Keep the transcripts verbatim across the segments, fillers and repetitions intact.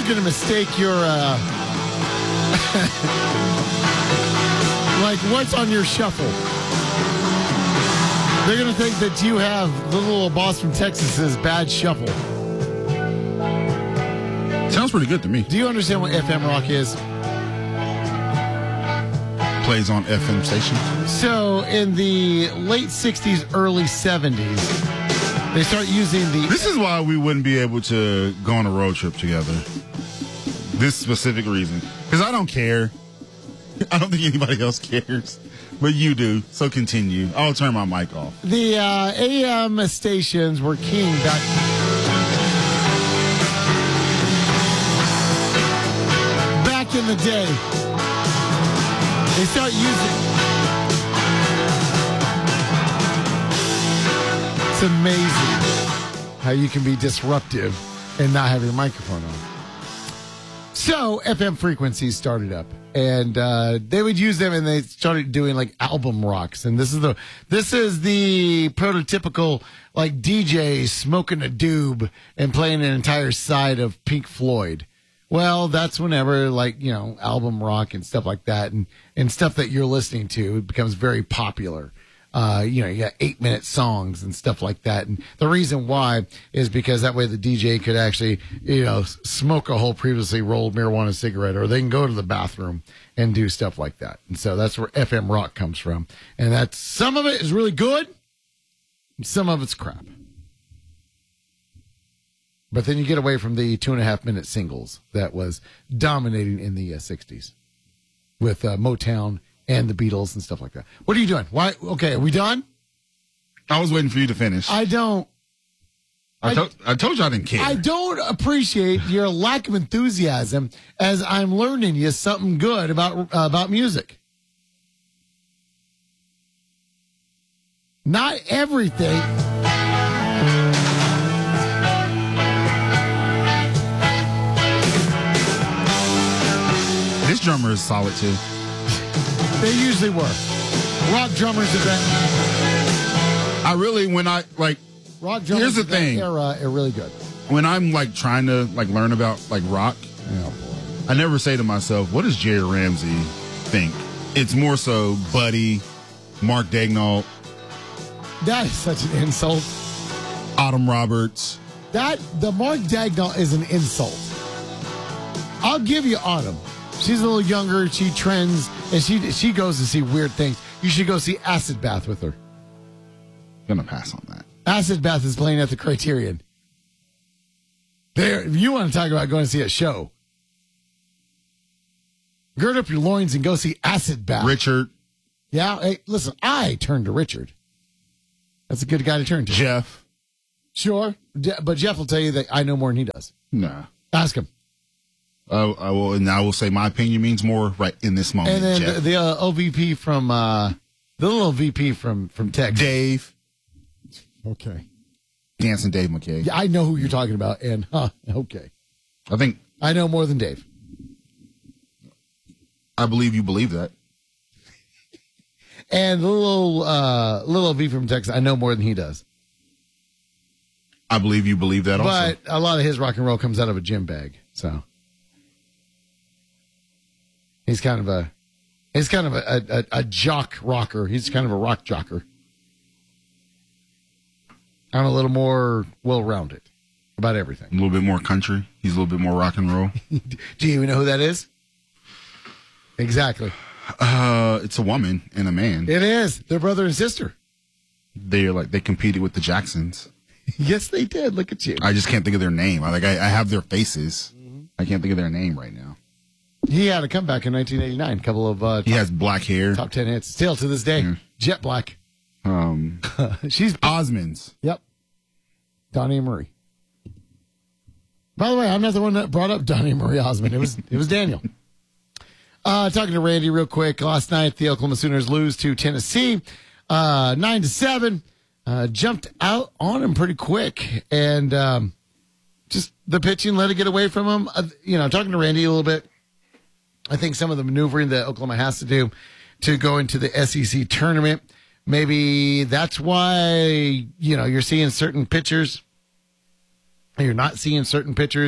are going to mistake your, uh, like, what's on your shuffle. They're going to think that you have the little boss from Texas's bad shuffle. Sounds pretty good to me. Do you understand what F M rock is? Plays on F M stations. So in the late sixties, early seventies, they start using the... This is why we wouldn't be able to go on a road trip together. This specific reason. Because I don't care. I don't think anybody else cares. But you do. So continue. I'll turn my mic off. The uh, A M stations were king back... Back in the day. They start using... It's amazing how you can be disruptive and not have your microphone on. So F M frequencies started up, and uh, they would use them, and they started doing like album rocks. And this is the this is the prototypical like D J smoking a doob and playing an entire side of Pink Floyd. Well, that's whenever like you know album rock and stuff like that, and and stuff that you're listening to becomes very popular. Uh, you know, you got eight minute songs and stuff like that. And the reason why is because that way the D J could actually, you know, smoke a whole previously rolled marijuana cigarette, or they can go to the bathroom and do stuff like that. And so that's where F M rock comes from. And that's, some of it is really good, and some of it's crap. But then you get away from the two and a half minute singles that was dominating in the uh, sixties with uh, Motown and the Beatles and stuff like that. What are you doing? Why? Okay, are we done? I was waiting for you to finish. I don't. I, I, to, I told you I didn't care. I don't appreciate your lack of enthusiasm as I'm learning you something good about uh, about music. Not everything. This drummer is solid too. They usually were. Rock drummers of that. I really, when I, like, Rock drummers here's the of that thing. era are really good. When I'm, like, trying to, like, learn about, like, rock, Oh, boy. I never say to myself, what does Jerry Ramsey think? It's more so Buddy, Mark Daignault. That is such an insult. Autumn Roberts. That, the Mark Daignault is an insult. I'll give you Autumn. She's a little younger. She trends, and she she goes to see weird things. You should go see Acid Bath with her. Gonna pass on that. Acid Bath is playing at the Criterion. There, if you want to talk about going to see a show, gird up your loins and go see Acid Bath. Richard. Yeah, hey, listen, I turn to Richard. That's a good guy to turn to. Jeff. Sure, Je- but Jeff will tell you that I know more than he does. Nah. Ask him. Uh, I will, and I will say my opinion means more right in this moment. And then Jeff. the, the uh, O V P from, uh, the little V P from, from Texas. Dave. Okay. Dancing Dave McKay. Yeah, I know who you're talking about, and, huh, okay. I think, I know more than Dave. I believe you believe that. And the little, uh, little V from Texas, I know more than he does. I believe you believe that also. But a lot of his rock and roll comes out of a gym bag, so. He's kind of a, he's kind of a, a, a jock rocker. He's kind of a rock jocker. I'm a little more well-rounded about everything. A little bit more country. He's a little bit more rock and roll. Do you even know who that is? Exactly. Uh, it's a woman and a man. It is. They're brother and sister. They're like, they competed with the Jacksons. Yes, they did. Look at you. I just can't think of their name. I like, I, I have their faces. Mm-hmm. I can't think of their name right now. He had a comeback in nineteen eighty-nine. A couple of uh, He top, has black hair. top ten hits. Still to this day, Yeah. jet black. Um, She's Osmonds. Yep. Donnie and Marie. By the way, I'm not the one that brought up Donnie and Marie Osmond. It was it was Daniel. Uh, talking to Randy real quick. Last night, the Oklahoma Sooners lose to Tennessee, uh, nine to seven. Uh, jumped out on him pretty quick, and um, just the pitching let it get away from him. Uh, you know, talking to Randy a little bit. I think some of the maneuvering that Oklahoma has to do to go into the S E C tournament, maybe that's why, you know, you're seeing certain pitchers, you're not seeing certain pitchers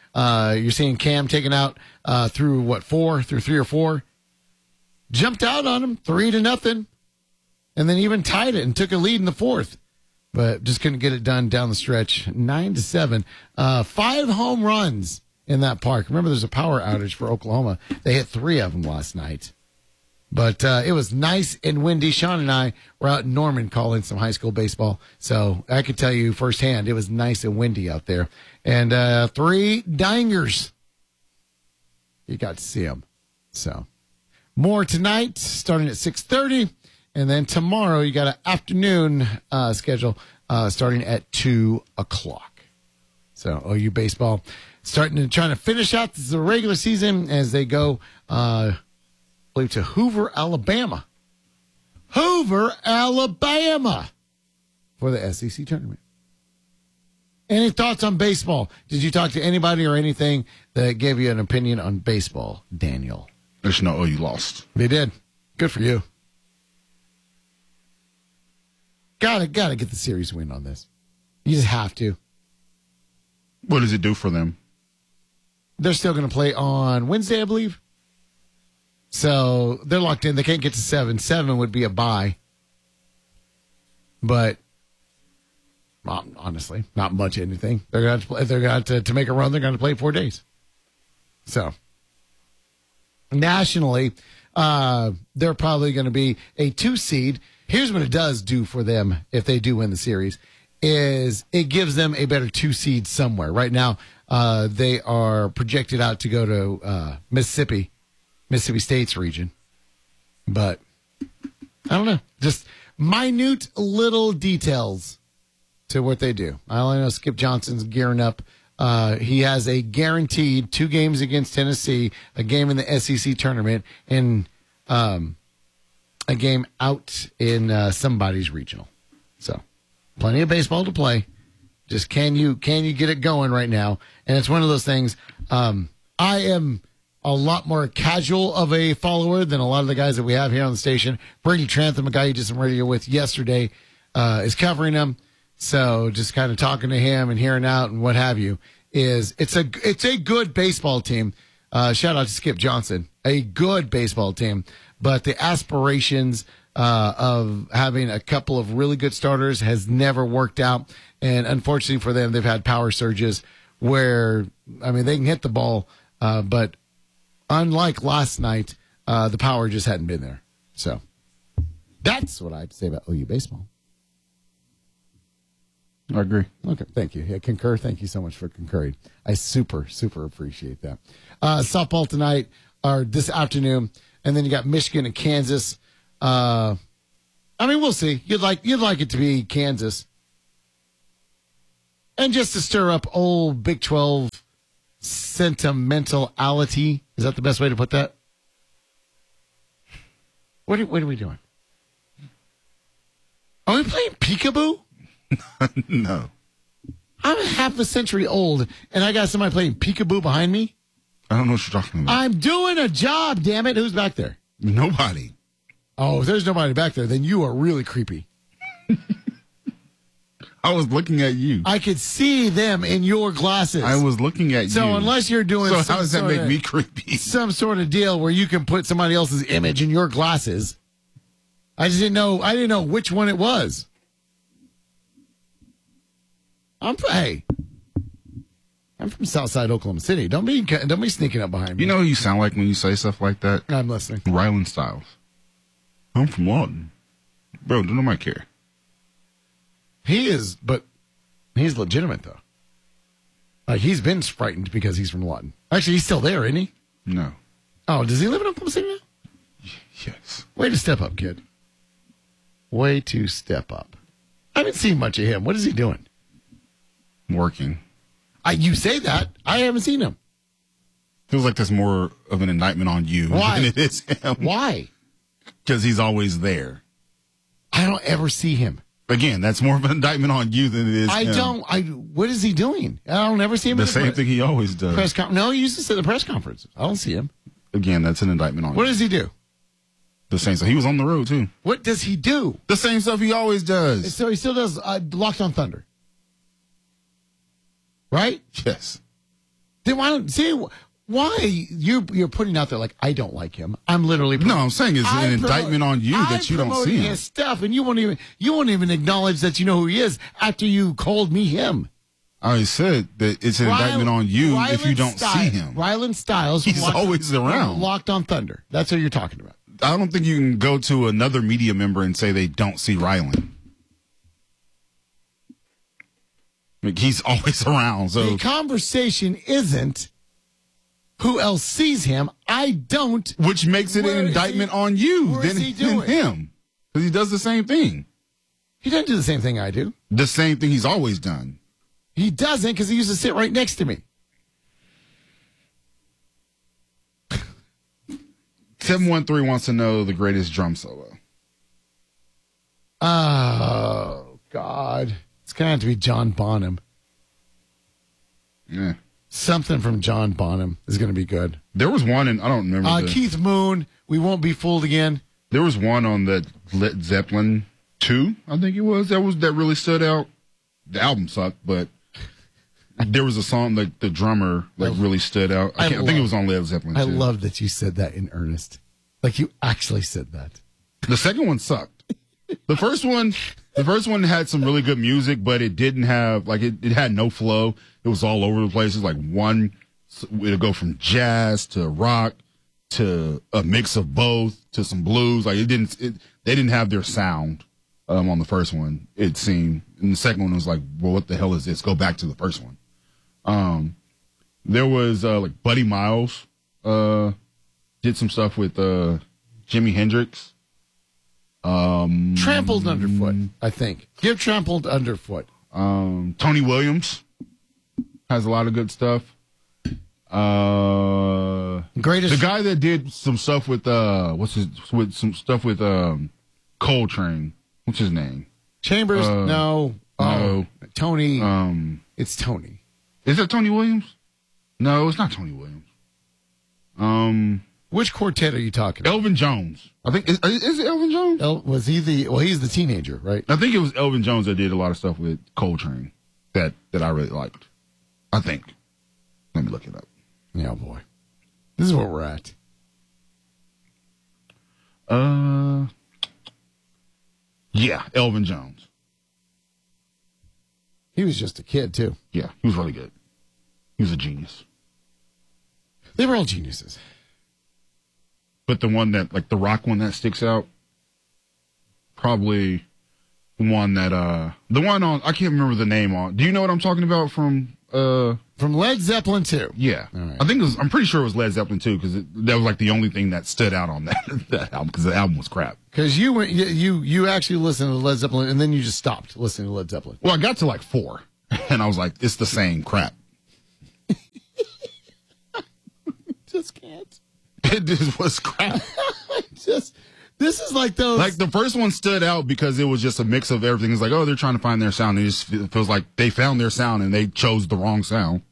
Uh, you're seeing Cam taken out uh, through, what, four, through three or four. Jumped out on him, three to nothing, and then even tied it and took a lead in the fourth. But just couldn't get it done down the stretch. Nine to seven. Uh, five home runs in that park. Remember, there's a power outage for Oklahoma. They hit three of them last night. But uh, it was nice and windy. Sean and I were out in Norman calling some high school baseball. So I could tell you firsthand, it was nice and windy out there. And uh, three dingers. You got to see them. So more tonight, starting at six thirty. And then tomorrow, you got an afternoon uh, schedule uh, starting at two o'clock. So O U baseball starting to trying to finish out the regular season as they go uh, to Hoover, Alabama. Hoover, Alabama for the S E C tournament. Any thoughts on baseball? Did you talk to anybody or anything that gave you an opinion on baseball, Daniel? There's no O U lost. They did. Good for you. Gotta, gotta get the series win on this. You just have to. What does it do for them? They're still going to play on Wednesday, I believe. So they're locked in. They can't get to seven. Seven would be a bye. But well, honestly, not much anything. They're going to play. They're going to to make a run. They're going to play four days. So nationally, uh, they're probably going to be a two seed. Here's what it does do for them if they do win the series, is it gives them a better two seed somewhere. Right now, uh, they are projected out to go to uh, Mississippi, Mississippi State's region. But I don't know. Just minute little details to what they do. I only know Skip Johnson's gearing up. Uh, he has a guaranteed two games against Tennessee, a game in the S E C tournament, and um, a game out in uh, somebody's regional. So plenty of baseball to play. Just can you can you get it going right now? And it's one of those things. Um, I am a lot more casual of a follower than a lot of the guys that we have here on the station. Brady Trantham, a guy you did some radio with yesterday, uh, is covering him. So just kind of talking to him and hearing out and what have you. Is it's a it's a good baseball team. Uh, shout out to Skip Johnson, a good baseball team. But the aspirations uh, of having a couple of really good starters has never worked out. And unfortunately for them, they've had power surges where, I mean, they can hit the ball, uh, but unlike last night, uh, the power just hadn't been there. So that's what I have to say about O U baseball. I agree. Okay, thank you. Yeah, concur. Thank you so much for concurring. I super, super appreciate that. Uh, softball tonight, or this afternoon. And then you got Michigan and Kansas. Uh, I mean, we'll see. You'd like you'd like it to be Kansas, and just to stir up old Big twelve sentimentality. Is that the best way to put that? What are, what are we doing? Are we playing peekaboo? No. I'm half a century old, and I got somebody playing peekaboo behind me. I don't know what you're talking about. I'm doing a job, damn it. Who's back there? Nobody. Oh, if there's nobody back there, then you are really creepy. I was looking at you. I could see them in your glasses. I was looking at so you. So unless you're doing so some how does that sort make of, me creepy? Some sort of deal where you can put somebody else's image in your glasses. I just didn't know. I didn't know which one it was. I'm hey. I'm from Southside Oklahoma City. Don't be don't be sneaking up behind me. You know who you sound like when you say stuff like that? I'm listening. Ryland Styles. I'm from Lawton. Bro, don't nobody care. He is, but he's legitimate, though. Like, he's been frightened because he's from Lawton. Actually, he's still there, isn't he? No. Oh, does he live in Oklahoma City now? Yes. Way to step up, kid. Way to step up. I haven't seen much of him. What is he doing? Working. I, you say that. I haven't seen him. Feels like that's more of an indictment on you Why? than it is him. Why? Because he's always there. I don't ever see him. Again, that's more of an indictment on you than it is I him. don't. I. What is he doing? I don't ever see him. The at same pre- thing he always does. Press con- no, he used to sit at the press conference. I don't see him. Again, that's an indictment on What you. does he do? The same stuff. He was on the road, too. What does he do? The same stuff he always does. So he still does uh, Locked on Thunder. Right? Yes. Then why don't see why you you're putting out there like I don't like him. I'm literally no. I'm saying it's I'm an promote, indictment on you that I'm you don't see promoting him. his stuff, and you won't even you won't even acknowledge that you know who he is after you called me him. I already said that it's an Rylan, indictment on you Rylan if you don't Stiles, see him. Rylan Stiles, He's locked, always around. Locked on Thunder. That's who you're talking about. I don't think you can go to another media member and say they don't see Rylan. Like, he's always around. So The conversation isn't who else sees him. I don't. which makes it Where an is indictment he- on you where than, is he than doing? him. Because he does the same thing. He doesn't do the same thing I do. The same thing he's always done. He doesn't because he used to sit right next to me. seven one three wants to know the greatest drum solo. Oh, God. It's going to have to be John Bonham. Yeah. Something from John Bonham is going to be good. There was one, and I don't remember. Uh, the, Keith Moon, We Won't Be Fooled Again. There was one on the Led Zeppelin two, I think it was. That was that really stood out. The album sucked, but there was a song like the drummer like really stood out. I, I can't, I think it love- was on Led Zeppelin I two. love that you said that in earnest. Like you actually said that. The second one sucked. The first one, the first one had some really good music, but it didn't have like it, it had no flow. It was all over the place. It was like one, it'll go from jazz to rock to a mix of both to some blues. Like it didn't, it, they didn't have their sound um, on the first one. It seemed, and the second one was like, well, what the hell is this? Go back to the first one. Um, there was uh, like Buddy Miles uh, did some stuff with uh, Jimi Hendrix. Um, Trampled Underfoot, I think. Give Trampled Underfoot. Um, Tony Williams has a lot of good stuff. Uh, Greatest. the guy that did some stuff with uh, what's his with some stuff with um, Coltrane. What's his name? Chambers? uh, no. no. Oh, Tony. Um, it's Tony. is it Tony Williams? No, it's not Tony Williams. Um, Which quartet are you talking about? Elvin Jones. I think is, is it Elvin Jones? El, was he the, well, he's the teenager, right? I think it was Elvin Jones that did a lot of stuff with Coltrane that that I really liked. I think. Let me look it up. Yeah, boy. This is where we're at. Uh, yeah, Elvin Jones. He was just a kid, too. Yeah, he was really good. He was a genius. They were all geniuses. But the one that, like the rock one that sticks out, probably the one that, uh, the one on, I can't remember the name on. Do you know what I'm talking about from, uh, From Led Zeppelin two. yeah. All right. I think it was, I'm pretty sure it was Led Zeppelin two because that was like the only thing that stood out on that, that album because the album was crap. Because you went, you, you you actually listened to Led Zeppelin, and then you just stopped listening to Led Zeppelin. Well, I got to like four and I was like, it's the same crap. Just can't. It just was crap. Just, this is like those. Like the first one stood out because it was just a mix of everything. It's like, oh, they're trying to find their sound. It just feels like they found their sound and they chose the wrong sound.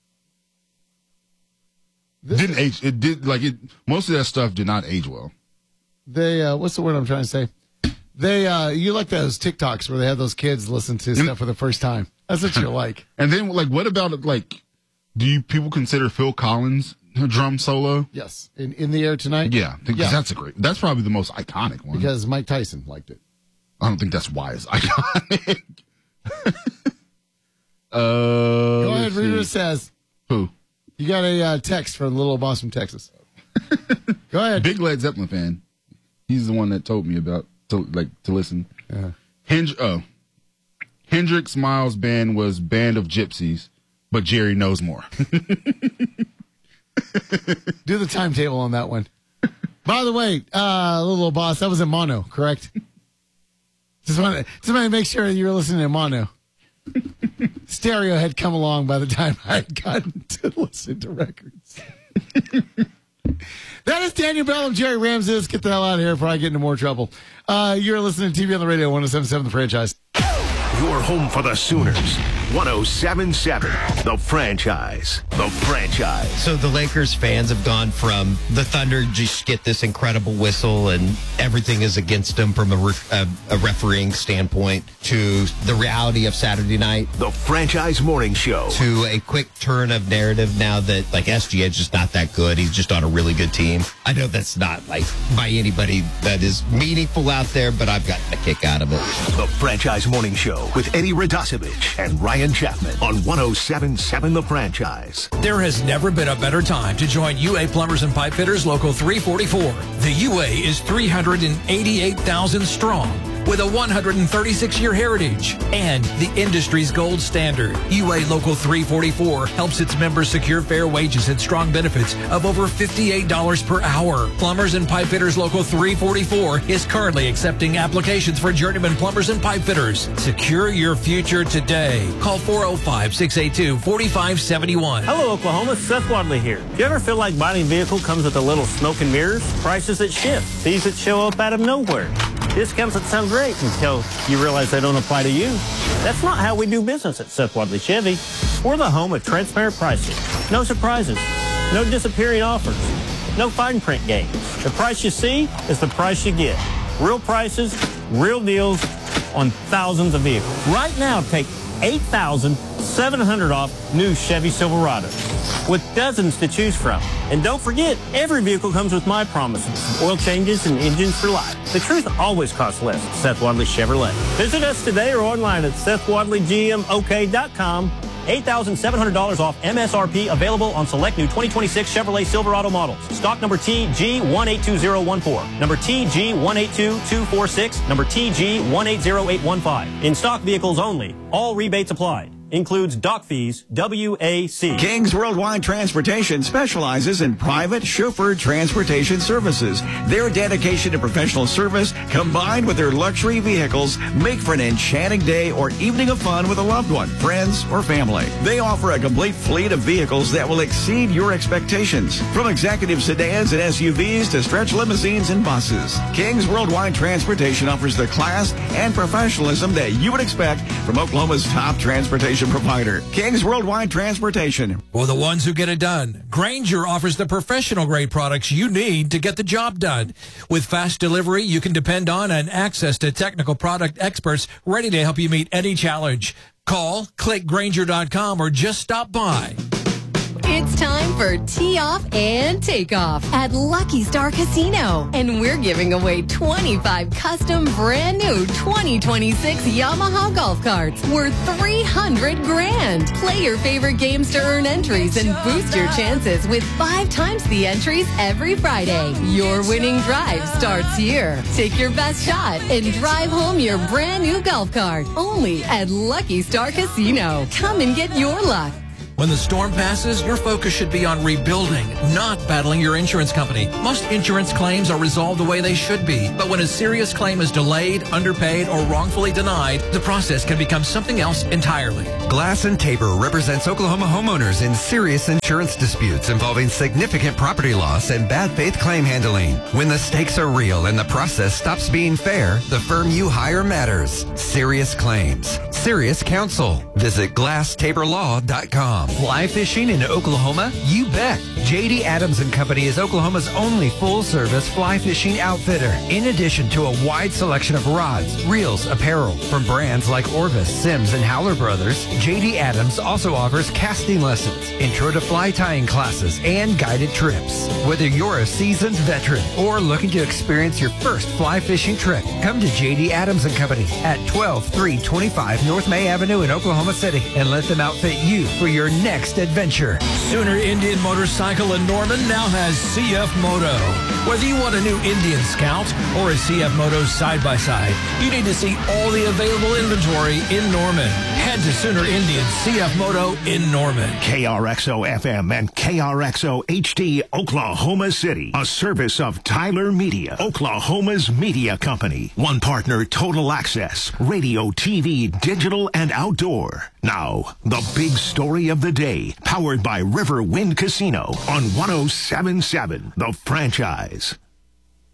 This Didn't age. It did like it. Most of that stuff did not age well. They, uh, what's the word I'm trying to say? They, uh, you like those TikToks where they have those kids listen to stuff for the first time. That's what you're like. And then like, what about it? Like, do you people consider Phil Collins a drum solo? Yes. In, in the Air Tonight? Yeah, because Yeah. that's a great. That's probably the most iconic one. Because Mike Tyson liked it. I don't think that's why it's iconic. uh, Go ahead, let's read what see. it says. Who? You got a uh, text from Little Boss from Texas. Go ahead. Big Led Zeppelin fan. He's the one that told me about to like to listen. Yeah. Hend- oh, Hendrix Miles' band was Band of Gypsies, but Jerry knows more. Do the timetable on that one. By the way, uh, Little Boss, that was in mono, correct? Just want to just want to make sure you were listening in mono. Stereo had come along by the time I had gotten to listen to records. That is Daniel Bell and Jerry Ramsey. Let's get the hell out of here before I get into more trouble. Uh, you're listening to T V on the Radio, one oh seven point seven The Franchise. Your home for the Sooners. one oh seven point seven, The Franchise. The Franchise. So the Lakers fans have gone from the Thunder just get this incredible whistle and everything is against them from a, re- a, a refereeing standpoint to the reality of Saturday night. The Franchise Morning Show. To a quick turn of narrative now that, like, S G A is just not that good. He's just on a really good team. I know that's not, like, by anybody that is meaningful out there, but I've gotten a kick out of it. The Franchise Morning Show with Eddie Radosevich and Ryan Chapman on one oh seven point seven The Franchise. There has never been a better time to join U A Plumbers and Pipe Fitters Local three forty-four. The U A is three hundred eighty-eight thousand strong with a one hundred thirty-six year heritage and the industry's gold standard. U A Local three forty-four helps its members secure fair wages and strong benefits of over fifty-eight dollars per hour. Plumbers and Pipe Fitters Local three forty-four is currently accepting applications for journeyman plumbers and pipe fitters. Secure your future today. Call four oh five, six eight two, four five seven one. Hello, Oklahoma. Seth Wadley here. Do you ever feel like buying a vehicle comes with a little smoke and mirrors? Prices that shift, fees that show up out of nowhere, discounts that sound great until you realize they don't apply to you. That's not how we do business at Seth Wadley Chevy. We're the home of transparent pricing. No surprises. No disappearing offers. No fine print games. The price you see is the price you get. Real prices, real deals on thousands of vehicles. Right now, take eight thousand seven hundred dollars off new Chevy Silverados with dozens to choose from. And don't forget, every vehicle comes with my promises, oil changes and engines for life. The truth always costs less at Seth Wadley Chevrolet. Visit us today or online at seth wadley g m o k dot com. eight thousand seven hundred dollars off M S R P available on select new twenty twenty-six Chevrolet Silverado models. Stock number T G one eight two zero one four, number T G one eight two two four six, number T G one eight zero eight one five. In stock vehicles only. All rebates applied. Includes dock fees, W A C. Kings Worldwide Transportation specializes in private chauffeured transportation services. Their dedication to professional service, combined with their luxury vehicles, make for an enchanting day or evening of fun with a loved one, friends, or family. They offer a complete fleet of vehicles that will exceed your expectations, from executive sedans and S U Vs to stretch limousines and buses. Kings Worldwide Transportation offers the class and professionalism that you would expect from Oklahoma's top transportation provider, Kings Worldwide Transportation. For the ones who get it done, Grainger offers the professional grade products you need to get the job done. With fast delivery, you can depend on and access to technical product experts ready to help you meet any challenge. Call, click Grainger dot com, or just stop by. It's time for Tee Off and Take Off at Lucky Star Casino. And we're giving away twenty-five custom brand new twenty twenty-six Yamaha golf carts worth three hundred grand. Play your favorite games to earn entries and boost your chances with five times the entries every Friday. Your winning drive starts here. Take your best shot and drive home your brand new golf cart. Only at Lucky Star Casino. Come and get your luck. When the storm passes, your focus should be on rebuilding, not battling your insurance company. Most insurance claims are resolved the way they should be, but when a serious claim is delayed, underpaid, or wrongfully denied, the process can become something else entirely. Glass and Tabor represents Oklahoma homeowners in serious insurance disputes involving significant property loss and bad faith claim handling. When the stakes are real and the process stops being fair, the firm you hire matters. Serious Claims. Serious Counsel. Visit glass tabor law dot com. Fly fishing in Oklahoma? You bet. J D Adams and Company is Oklahoma's only full-service fly fishing outfitter. In addition to a wide selection of rods, reels, apparel from brands like Orvis, Sims, and Howler Brothers, J D Adams also offers casting lessons, intro to fly tying classes, and guided trips. Whether you're a seasoned veteran or looking to experience your first fly fishing trip, come to J D Adams and Company at twelve three twenty-five North May Avenue in Oklahoma City and let them outfit you for your next adventure. Sooner Indian Motorcycle in Norman now has C F Moto. Whether you want a new Indian Scout or a C F Moto side-by-side, you need to see all the available inventory in Norman. Head to Sooner Indian C F Moto in Norman. K R X O F M and K R X O H D, Oklahoma City. A service of Tyler Media, Oklahoma's media company. One partner, Total Access, radio, T V, digital, and outdoor. Now, the big story of the day, powered by River Wind Casino on one oh seven point seven, The Franchise.